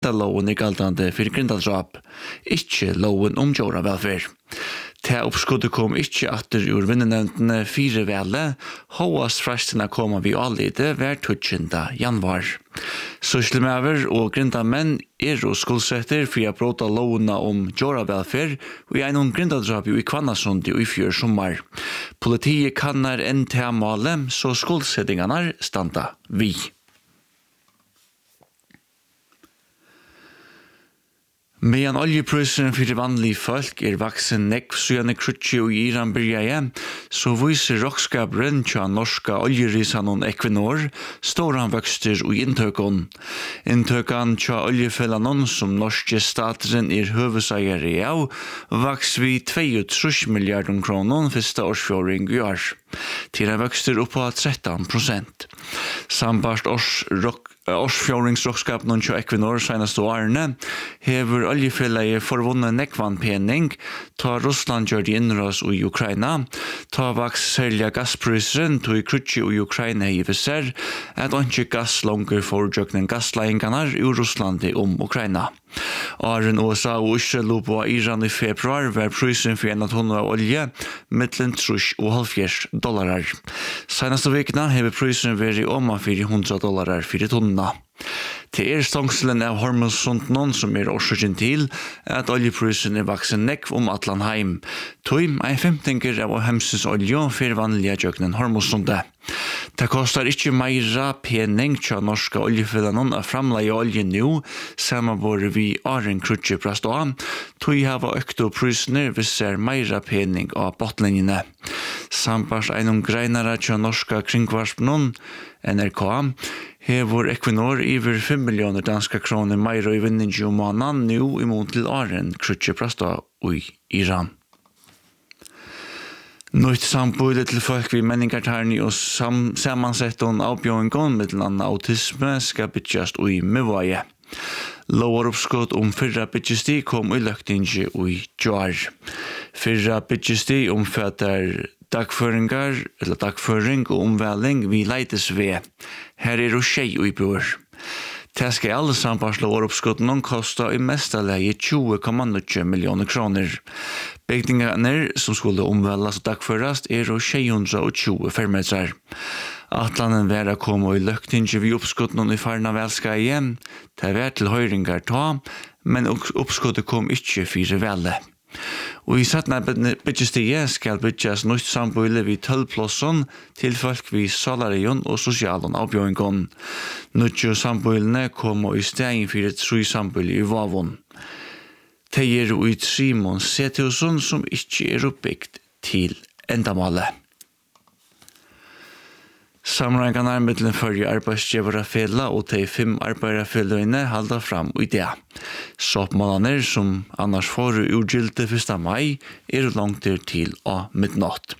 loven galdande for grindadrap, ikke loven djora velferd. Til oppskuddet kom ikke atter ur vinnenevntene 4 vele, håast frestene koma vi allide hver 20. januar. Sysselmever og grindamenn og skuldsetter for å bråta lovene djora velferd og en grindadrap i Kvannasund i fjør sommar. Politiet kannar en til male, så skuldsettingene standa vi. Medan oljeprisen for vanlige folk vaksen nekv siden krutje og Iran byrjaje, så viser rockskaperen til norska oljerisanon Equinor stora vøkster og inntøkon. Inntøkan til oljefellanon som norske stateren høveseiere av, vaks vi 22 milliarder kroner første årsfjøring i år. Til en vøkster opp på 13%. Sambart årsfjøringsrockskapen til Equinor seneste årene hever oljefellet forvunnet nekvann pening, ta Russland gjør de innras i Ukraina, ta vaks særlig gassprisen til krutje i Ukraina i visser, at ikke gass langer forjøknen gassleiengarna i Russland Ukraina. Åren USA og Israel på Iran i februar var prisen for en tonne av olje mellom $70 og Seneste vekna hever prisen vært om $400 for tonna. Til stangselen av Hormuzsunden som årsaken til at oljeprisen vaksen nekv Atlanheim. Tøym 15 av hemsens olje for vanlige jøknen Hormuzsundet. Det kostar ikke meira pening til norska oljefellanon å framleie olje nå, samanbore vi åren krutje prastå. Tøy hava økto prisene hvis meira pening av botlinjene. Sambars einum greinara til norska kringvarspenon, NRK, hever Equinor iver 5 millioner danska kroner meira i vinning i måneden nå imot til åren krutje prastå i Iran. Nøyt samboilet til folk vi menningartarni og samansetton avbjøringon mittlan autisme skal bytjast ui mivåje. Lovaroppskott fyrra bytjesti kom i løktingi ui jar. Fyrra bytjesti omfattar dagføring og omvæling vi leites ved. Her skjei ui bor. Det skal alle sambandslovaroppskotten kosta i mestaleie 20,9 millioner kroner. Bygningarna som skulle omvælas og dagførast 620 fermetrar. Atlanen vera kom i løktingi vi oppskotten i farna velskaie. Det var til høyringar ta, men oppskottet kom ikke 4 vele. Og i sattna byggestige skal bygges nytt samboile vid 12 plosson til folk vid salarion og sosialen avbjøringon. Nødjo samboilene kom i stegin for et 3 samboile i Vavon. Det i Trimon Sethusen som ikke oppbyggt til endamålet. Samrangene mellom førje arbeidsgiverafela og de 5 arbeiderafellene halda fram i det. Soppmålene som annars får urgilde 1. mai langt til å midnatt.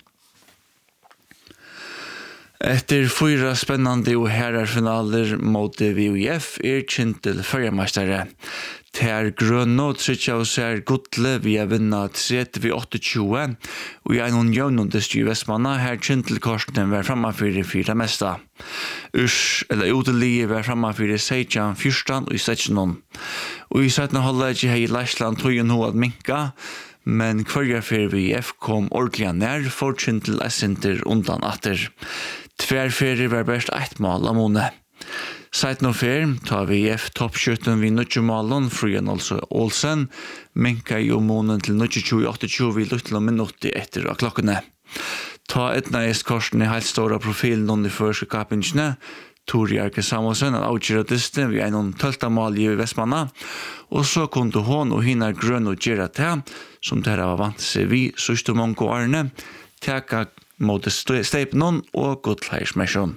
Etter 4 spennende og herrerfinaler mot VUF kjent til førjemeistere. Ter grønne og tritja og ser godle vi vinna 30-28 og i en jøvnundest i Vestmanna her kjent til korsene var frammefyrir 4 mesta. Utelige var frammefyrir 16-14 og i 16. Og i 17. holdet hei Leisland tøyen ho at minka, men kvarjarfer VF kom ordentlig nær for kjent til essinter undan atter. Tverferie var best 1 mål av måned. Seit nå fer, tar VF toppskjøtten vid 90 målen, Frøyen Olsen, minka i månen til 28 vi luttla minutter etter av klokkene. Ta etna korsen i helt stora profilen under første kapingene, Tori Arke Samuelsen, en avgjøradiste ved en 12. mål i Vestmanna, og så kunne hon og henne grønn og gjøre til, som dere var vant seg vi, søste mange årene, teka mot steipen og godtleiersmesjon.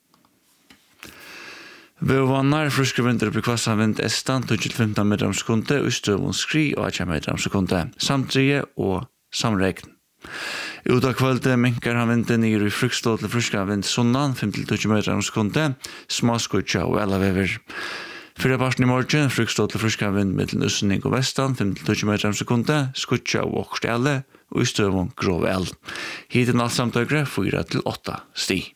Vøvannar friske vinter på kvassavind estan 12-15 meter om sekunde, østøvun skri og 18 meter om sekunde, samtrige og samregn. Ut av kvöldet minkar han vinden nere i frukstå til friske vind sunnan, 5-20 meter om sekunde, smaskutja og elavever. Fyrre parten i morgen, frukstå til friske vind mellom Østning og Vestan, 5-20 meter om sekunde, skutja og okstelle, og østøvun grov el. Hiten alt samtøkre 4-8 sti.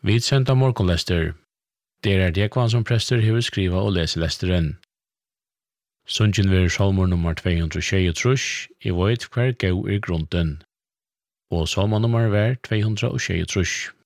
Vi sender morgonlester. Det Dekvan som prester hever skriva og lese lesteren. Sundjen ver salmor nummer 223, I vet hver gau grunden. Og salmor nummer ver 223.